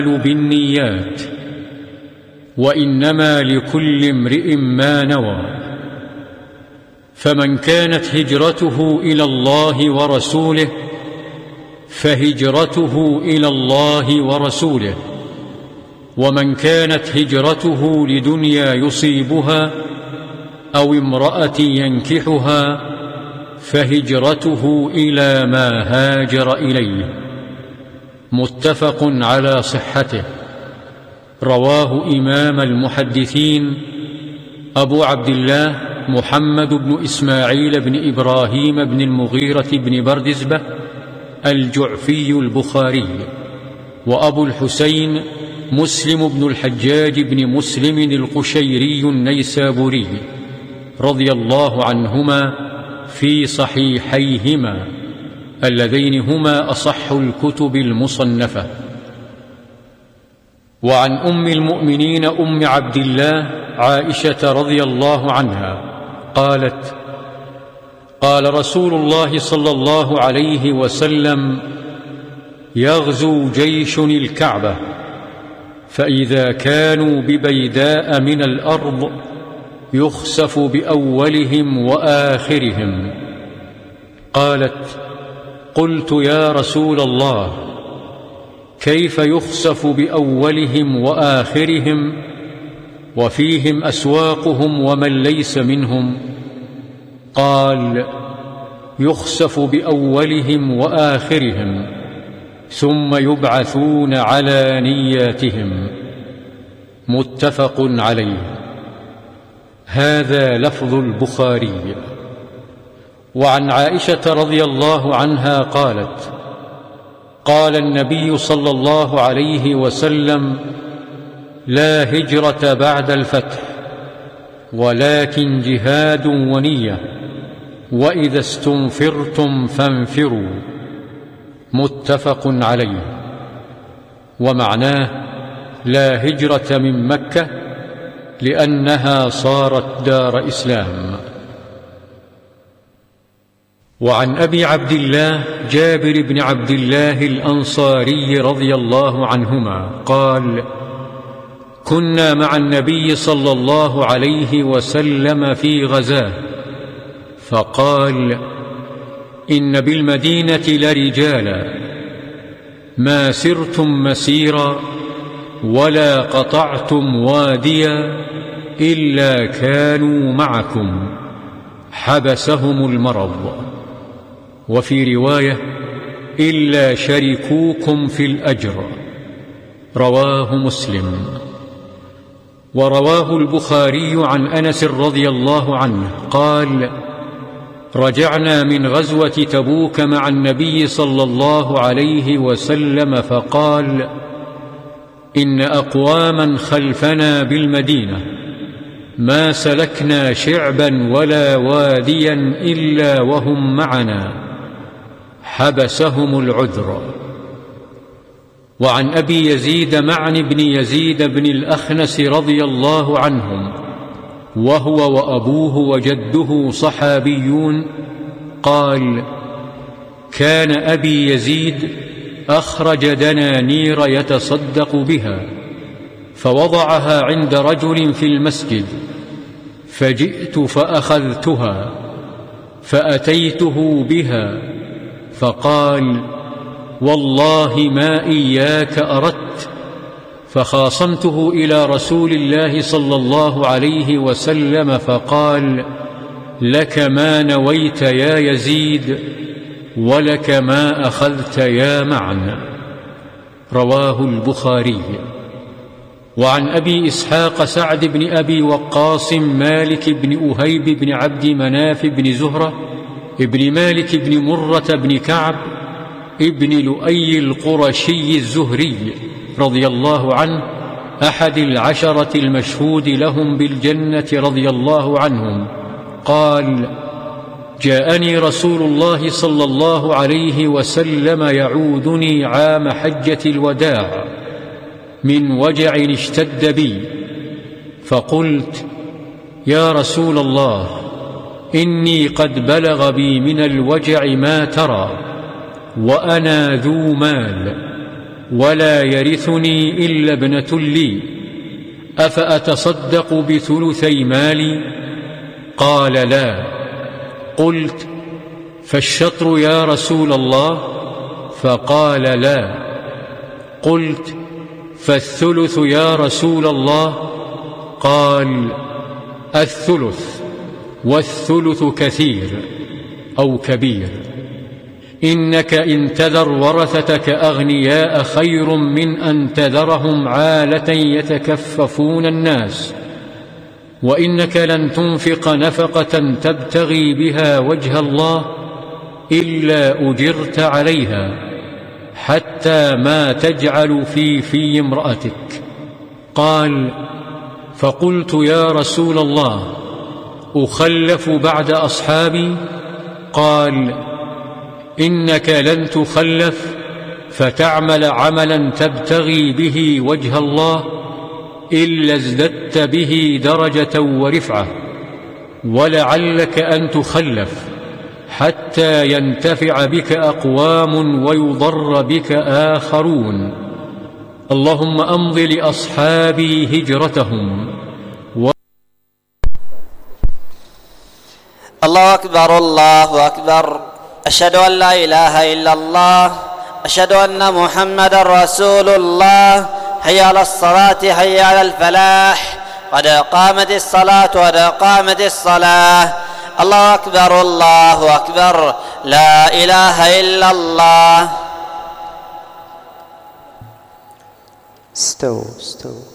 بالنيات وإنما لكل امرئ ما نوى. فمن كانت هجرته إلى الله ورسوله فهجرته إلى الله ورسوله، ومن كانت هجرته لدنيا يصيبها أو امرأة ينكحها فهجرته إلى ما هاجر إليه. متفق على صحته. رواه إمام المحدثين أبو عبد الله محمد بن إسماعيل بن إبراهيم بن المغيرة بن بردزبة الجعفي البخاري، وأبو الحسين مسلم بن الحجاج بن مسلم القشيري النيسابوري رضي الله عنهما في صحيحيهما اللذين هما أصح الكتب المصنفة. وعن أم المؤمنين أم عبد الله عائشة رضي الله عنها قالت: قال رسول الله صلى الله عليه وسلم: يغزو جيش الكعبة، فإذا كانوا ببيداء من الأرض يخسف بأولهم وآخرهم. قالت: قلت يا رسول الله، كيف يخسف بأولهم وآخرهم وفيهم أسواقهم ومن ليس منهم؟ قال: يخسف بأولهم وآخرهم ثم يبعثون على نياتهم. متفق عليه. هذا لفظ البخاري. وعن عائشة رضي الله عنها قالت: قال النبي صلى الله عليه وسلم: لا هجرة بعد الفتح، ولكن جهاد ونية، وإذا استنفرتم فانفروا. متفق عليه. ومعناه: لا هجرة من مكة لأنها صارت دار إسلام. وعن أبي عبد الله جابر بن عبد الله الأنصاري رضي الله عنهما قال: كنا مع النبي صلى الله عليه وسلم في غزاه، فقال: إن بالمدينة لرجالا ما سرتم مسيرا ولا قطعتم واديا إلا كانوا معكم، حبسهم المرض. وفي رواية: إلا شركوكم في الأجر. رواه مسلم. ورواه البخاري عن أنس رضي الله عنه قال: رجعنا من غزوة تبوك مع النبي صلى الله عليه وسلم فقال: إن أقواما خلفنا بالمدينة ما سلكنا شعبا ولا واديا إلا وهم معنا، حبسهم العذر. وعن أبي يزيد معن بن يزيد بن الأخنس رضي الله عنهم، وهو وأبوه وجده صحابيون، قال: كان أبي يزيد أخرج دنانير يتصدق بها، فوضعها عند رجل في المسجد، فجئت فأخذتها فأتيته بها، فقال: والله ما إياك أردت. فخاصمته إلى رسول الله صلى الله عليه وسلم فقال: لك ما نويت يا يزيد، ولك ما أخذت يا معن. رواه البخاري. وعن أبي إسحاق سعد بن أبي وقاص مالك بن أهيب بن عبد مناف بن زهرة ابن مالك بن مرة بن كعب ابن لؤي القرشي الزهري رضي الله عنه، أحد العشرة المشهود لهم بالجنة رضي الله عنهم، قال: جاءني رسول الله صلى الله عليه وسلم يعودني عام حجة الوداع من وجع اشتد بي، فقلت: يا رسول الله، إني قد بلغ بي من الوجع ما ترى، وأنا ذو مال، ولا يرثني إلا ابنة لي، أفأتصدق بثلثي مالي؟ قال: لا. قلت: فالشطر يا رسول الله؟ فقال: لا. قلت: فالثلث يا رسول الله؟ قال: الثلث، والثلث كثير أو كبير. إنك إن تذر ورثتك أغنياء خير من أن تذرهم عالة يتكففون الناس، وإنك لن تنفق نفقة تبتغي بها وجه الله إلا أجرت عليها، حتى ما تجعل في امرأتك. قال: فقلت: يا رسول الله، أخلف بعد أصحابي؟ قال: إنك لن تخلف فتعمل عملا تبتغي به وجه الله إلا ازددت به درجة ورفعة، ولعلك أن تخلف حتى ينتفع بك أقوام ويضر بك آخرون. اللهم أمض لأصحابي هجرتهم. الله أكبر، الله أكبر. أشهد أن لا إله إلا الله، أشهد أن محمدا رسول الله. حي على الصلاة، حي على الفلاح، قد قامت الصلاة، قد قامت الصلاة. الله أكبر، الله أكبر، لا إله إلا الله. استووا استووا.